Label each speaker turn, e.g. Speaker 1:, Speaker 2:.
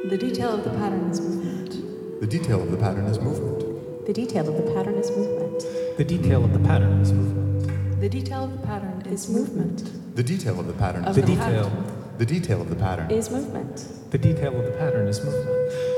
Speaker 1: The detail of the pattern is movement.
Speaker 2: The detail of the pattern is movement.
Speaker 3: The detail of the pattern is movement.
Speaker 4: The detail of the pattern is movement.
Speaker 1: The detail of the pattern is movement.
Speaker 2: The detail of the pattern
Speaker 1: Of
Speaker 2: is
Speaker 4: The
Speaker 1: the
Speaker 4: detail.
Speaker 1: pattern.
Speaker 2: The detail of the pattern
Speaker 3: Is movement.
Speaker 4: The detail of the pattern is movement.